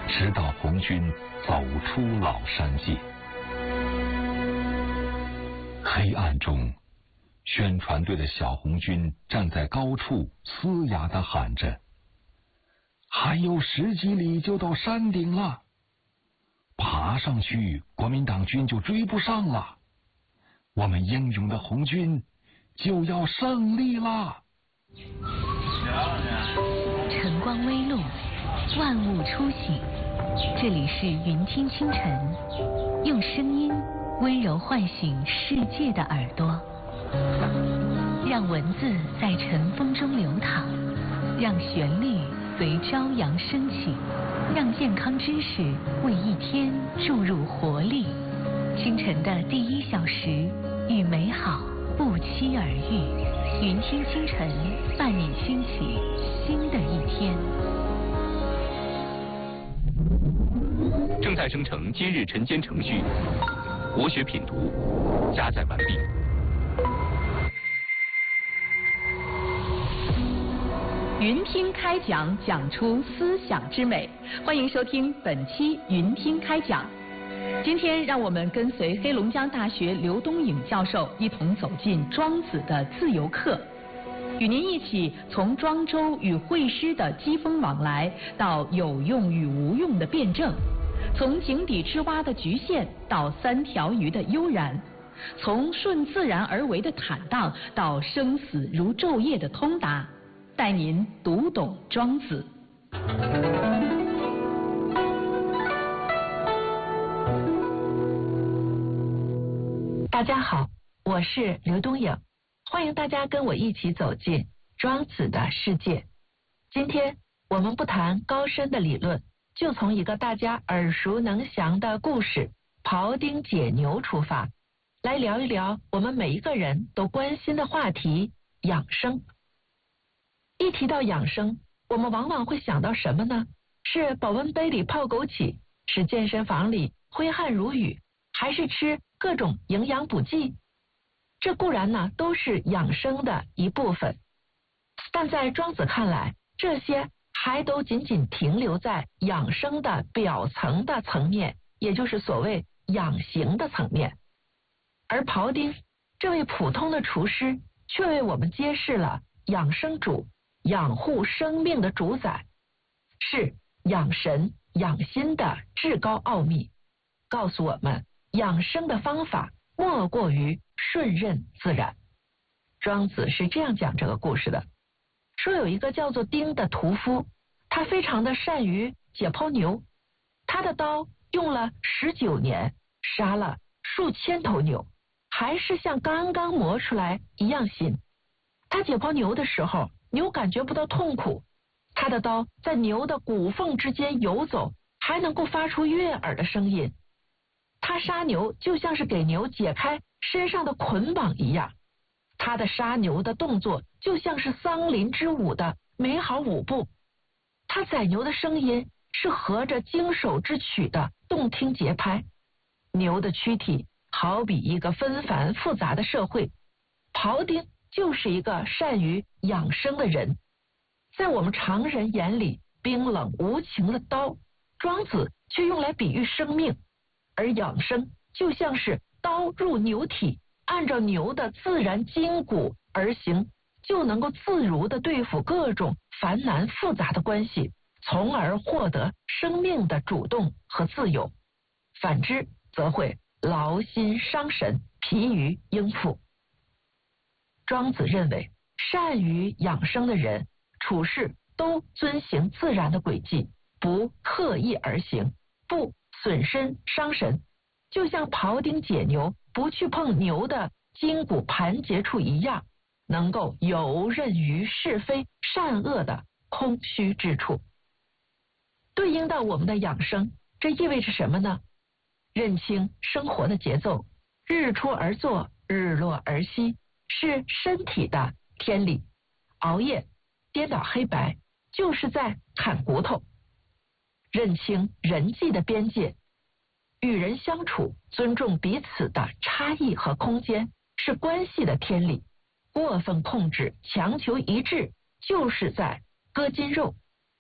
直到红军走出老山界。黑暗中，宣传队的小红军站在高处，嘶哑地喊着：“还有10几里就到山顶了，爬上去，国民党军就追不上了。我们英勇的红军就要胜利啦！” 晨光微露，万物初醒。这里是云听清晨，用声音温柔唤醒世界的耳朵，让文字在晨风中流淌，让旋律随朝阳升起，让健康知识为一天注入活力。清晨的第1小时，与美好不期而遇。云听清晨，伴你兴起新的一天。 正在生成今日晨间程序，国学品读加载完毕。 云听开讲，讲出思想之美。欢迎收听本期云听开讲。今天让我们跟随黑龙江大学刘东颖教授一同走进庄子的自由课，与您一起从庄周与惠施的机锋往来，到有用与无用的辩证，从井底之蛙的局限到3条鱼的悠然，从顺自然而为的坦荡到生死如昼夜的通达，带您读懂庄子。 大家好，我是刘东颖，欢迎大家跟我一起走进庄子的世界。今天我们不谈高深的理论，就从一个大家耳熟能详的故事庖丁解牛出发，来聊一聊我们每一个人都关心的话题——养生。一提到养生，我们往往会想到什么呢？是保温杯里泡枸杞，是健身房里挥汗如雨，还是吃各种营养补剂？这固然呢都是养生的一部分，但在庄子看来，这些还都仅仅停留在养生的表层的层面，也就是所谓养形的层面。而庖丁这位普通的厨师，却为我们揭示了养生主养护生命的主宰，是养神养心的至高奥秘，告诉我们养生的方法莫过于顺任自然。庄子是这样讲这个故事的，说有一个叫做丁的屠夫，他非常的善于解剖牛，他的刀用了19年，杀了数千头牛，还是像刚刚磨出来一样新。他解剖牛的时候，牛感觉不到痛苦，他的刀在牛的骨缝之间游走，还能够发出悦耳的声音。他杀牛就像是给牛解开身上的捆绑一样，他的杀牛的动作就像是桑林之舞的美好舞步，他宰牛的声音是合着经手之曲的动听节拍。牛的躯体好比一个纷繁复杂的社会，庖丁就是一个善于养生的人。在我们常人眼里冰冷无情的刀，庄子却用来比喻生命，而养生就像是刀入牛体，按照牛的自然筋骨而行，就能够自如地对付各种繁难复杂的关系，从而获得生命的主动和自由。反之则会劳心伤神，疲于应付。庄子认为，善于养生的人处事都遵行自然的轨迹，不刻意而行，不损身伤神，就像庖丁解牛不去碰牛的筋骨盘结处一样，能够游刃于是非善恶的空虚之处。对应到我们的养生，这意味着什么呢？认清生活的节奏，日出而作，日落而息，是身体的天理。熬夜颠倒黑白，就是在砍骨头。认清人际的边界，与人相处尊重彼此的差异和空间，是关系的天理。过分控制强求一致，就是在割筋肉。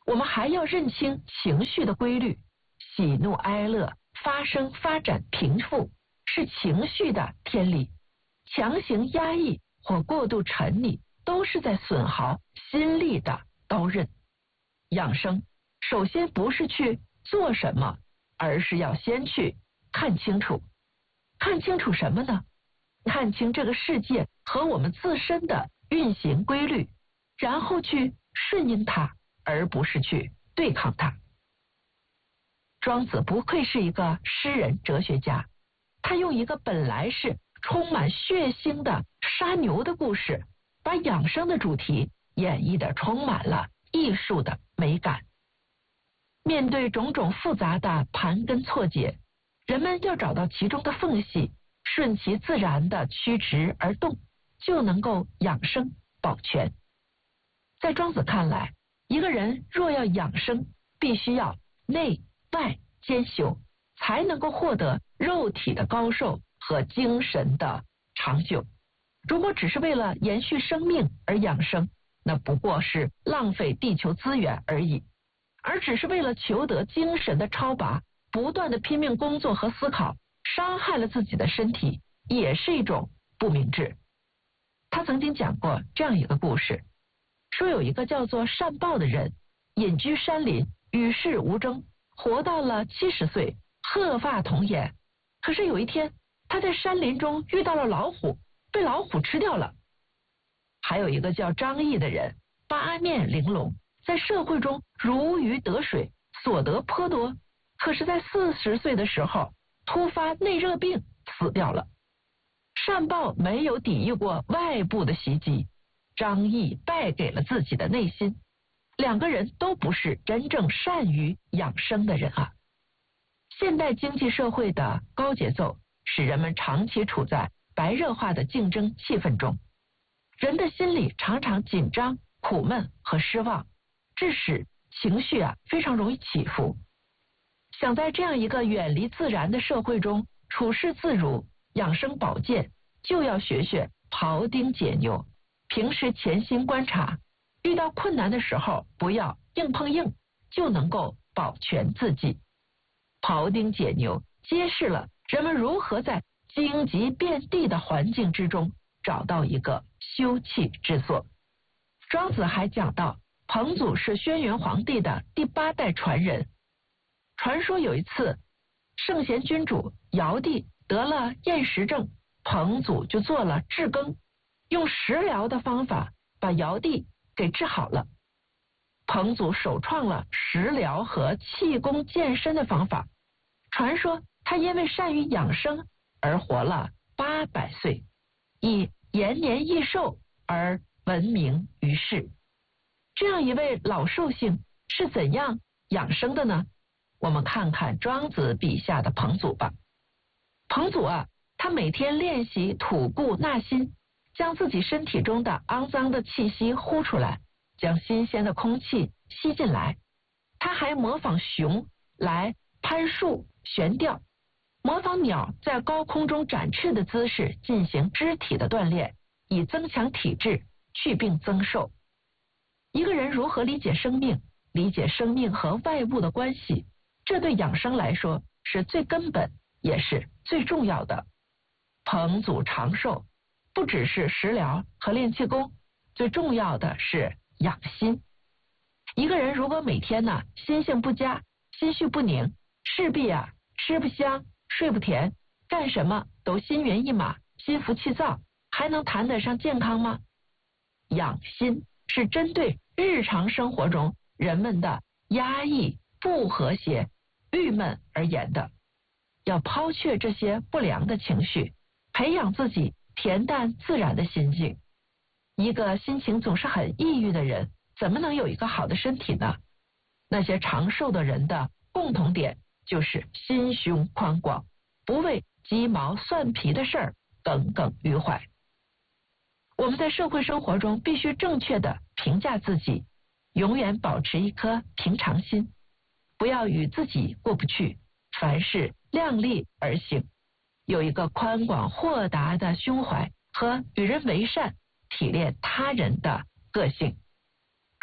我们还要认清情绪的规律，喜怒哀乐、发生、发展、平复是情绪的天理，强行压抑或过度沉溺都是在损耗心力的刀刃。养生首先不是去做什么，而是要先去看清楚。看清楚什么呢？看清这个世界和我们自身的运行规律，然后去顺应它，而不是去对抗它。庄子不愧是一个诗人哲学家，他用一个本来是充满血腥的杀牛的故事，把养生的主题演绎得充满了艺术的美感。面对种种复杂的盘根错节，人们要找到其中的缝隙，顺其自然的曲直而动，就能够养生保全。在庄子看来，一个人若要养生，必须要内外兼修，才能够获得肉体的高寿和精神的长久。如果只是为了延续生命而养生，那不过是浪费地球资源而已。而只是为了求得精神的超拔，不断的拼命工作和思考，伤害了自己的身体，也是一种不明智。他曾经讲过这样一个故事，说有一个叫做善报的人，隐居山林，与世无争，活到了70岁，鹤发童颜。可是有一天，他在山林中遇到了老虎，被老虎吃掉了。还有一个叫张毅的人，八面玲珑，在社会中如鱼得水，所得颇多。可是在40岁的时候，突发内热病死掉了。善报没有抵御过外部的袭击，张毅败给了自己的内心。两个人都不是真正善于养生的人啊。现代经济社会的高节奏使人们长期处在白热化的竞争气氛中，人的心里常常紧张、苦闷和失望，致使情绪非常容易起伏。想在这样一个远离自然的社会中处事自如、养生保健，就要学学庖丁解牛，平时潜心观察，遇到困难的时候不要硬碰硬，就能够保全自己。庖丁解牛揭示了人们如何在荆棘遍地的环境之中找到一个休憩之所。庄子还讲到，彭祖是轩辕皇帝的第8代传人。传说有一次，圣贤君主尧帝得了厌食症，彭祖就做了治羹，用食疗的方法把尧帝给治好了。彭祖首创了食疗和气功健身的方法，传说他因为善于养生而活了800岁，以延年益寿而闻名于世。这样一位老寿星是怎样养生的呢？我们看看庄子笔下的彭祖吧。彭祖他每天练习吐故纳新，将自己身体中的肮脏的气息呼出来，将新鲜的空气吸进来。他还模仿熊来攀树悬吊，模仿鸟在高空中展翅的姿势进行肢体的锻炼，以增强体质，去病增寿。一个人如何理解生命，理解生命和外物的关系，这对养生来说是最根本也是最重要的。彭祖长寿不只是食疗和练气功，最重要的是养心。一个人如果每天心性不佳，心绪不宁，势必吃不香，睡不甜，干什么都心猿意马，心浮气躁，还能谈得上健康吗？养心是针对日常生活中人们的压抑、不和谐、郁闷而言的。要抛却这些不良的情绪，培养自己恬淡自然的心境。一个心情总是很抑郁的人，怎么能有一个好的身体呢？那些长寿的人的共同点就是心胸宽广，不为鸡毛蒜皮的事儿耿耿于怀。我们在社会生活中必须正确的评价自己，永远保持一颗平常心，不要与自己过不去，凡事量力而行，有一个宽广豁达的胸怀和与人为善、体谅他人的个性。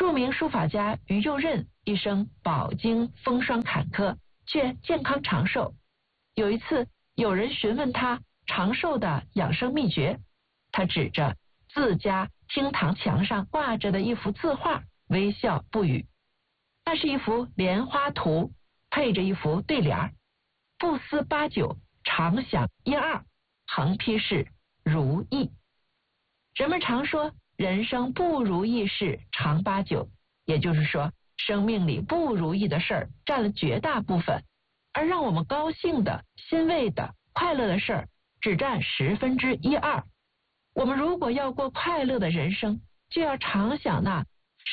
著名书法家于右任一生饱经风霜坎坷，却健康长寿。有一次，有人询问他长寿的养生秘诀，他指着自家厅堂墙上挂着的一幅字画，微笑不语。那是一幅莲花图，配着一幅对联：不思八九，常想一二，横批是如意。人们常说人生不如意事常八九，也就是说生命里不如意的事儿占了绝大部分，而让我们高兴的、欣慰的、快乐的事儿只占1/10、2%。我们如果要过快乐的人生，就要常想那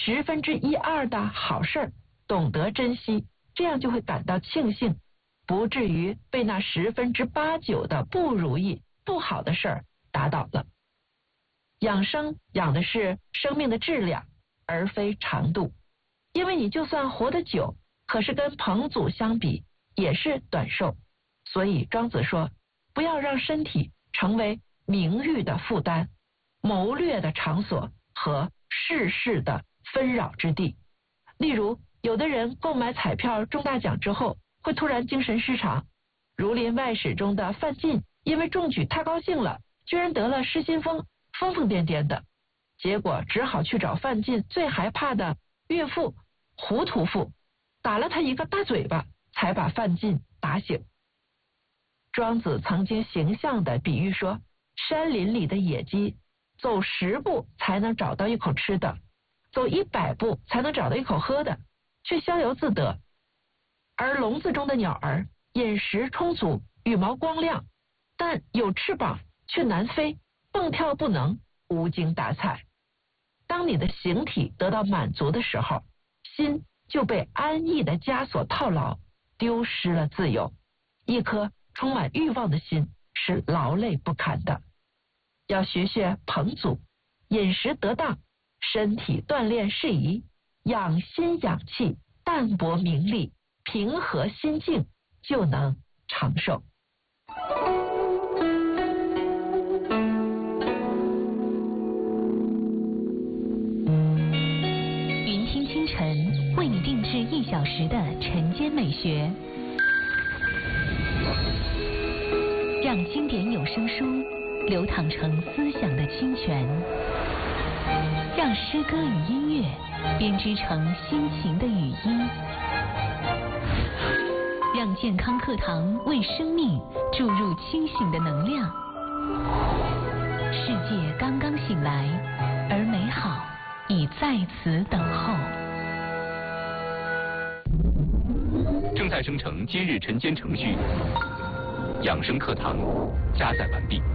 1/10、2%的好事儿，懂得珍惜，这样就会感到庆幸，不至于被那8/10、9%的不如意、不好的事儿打倒了。养生养的是生命的质量，而非长度。因为你就算活得久，可是跟彭祖相比也是短寿。所以庄子说，不要让身体成为名誉的负担、谋略的场所和世事的纷扰之地。例如，有的人购买彩票中大奖之后，会突然精神失常。《儒林外史》中的范进因为中举太高兴了，居然得了失心疯，疯疯癫癫的，结果只好去找范进最害怕的岳父胡屠夫，打了他一个大嘴巴，才把范进打醒。庄子曾经形象地比喻说，山林里的野鸡走10步才能找到一口吃的，走100步才能找到一口喝的，却逍遥自得；而笼子中的鸟儿饮食充足，羽毛光亮，但有翅膀却难飞，蹦跳不能，无精打采。当你的形体得到满足的时候，心就被安逸的枷锁套牢，丢失了自由。一颗充满欲望的心是劳累不堪的。要学学彭祖，饮食得当，身体锻炼适宜，养心养气，淡泊名利，平和心境，就能长寿。 云听清晨为你定制1小时的晨间美学，让经典有声书流淌成思想的清泉，让诗歌与音乐编织成心情的语音，让健康课堂为生命注入清醒的能量。世界刚刚醒来，而美好已在此等候。 正在生成今日晨间程序，养生课堂加载完毕。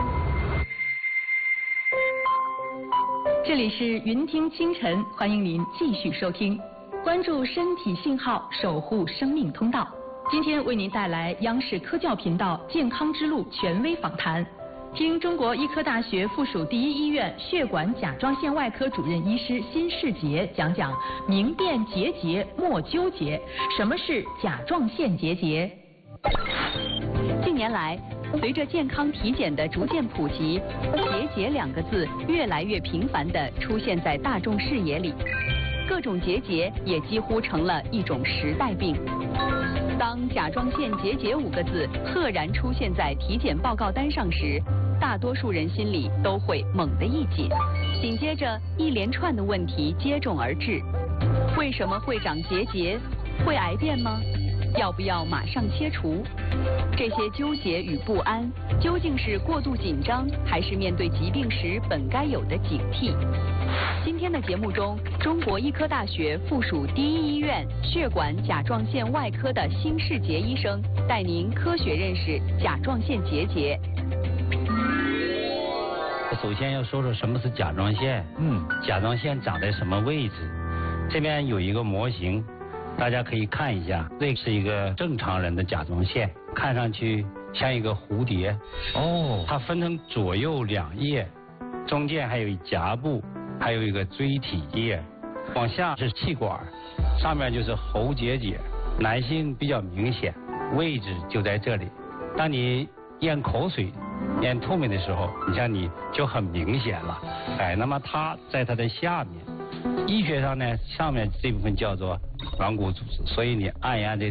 这里是云听清晨，欢迎您继续收听，关注身体信号，守护生命通道。今天为您带来央视科教频道健康之路权威访谈，听中国医科大学附属第一医院血管甲状腺外科主任医师辛世杰讲讲明辨结节莫纠结，什么是甲状腺结节？ 近年来，随着健康体检的逐渐普及，结节2个字越来越频繁地出现在大众视野里，各种结节也几乎成了一种时代病。当甲状腺结节5个字赫然出现在体检报告单上时，大多数人心里都会猛地一紧，紧接着一连串的问题接踵而至：为什么会长结节？会癌变吗？要不要马上切除？这些纠结与不安，究竟是过度紧张，还是面对疾病时本该有的警惕？今天的节目中，中国医科大学附属第一医院血管甲状腺外科的辛世杰医生带您科学认识甲状腺结节。 首先要说说什么是甲状腺，甲状腺长在什么位置？这边有一个模型，大家可以看一下，这是一个正常人的甲状腺，看上去像一个蝴蝶。它分成左右2叶，中间还有颊部，还有一个椎体叶，往下是气管，上面就是喉结节。男性比较明显，位置就在这里。当你咽口水、咽唾沫的时候，你就很明显了。那么它在它的下面， 医学上呢，上面这部分叫做软骨组织，所以你按压这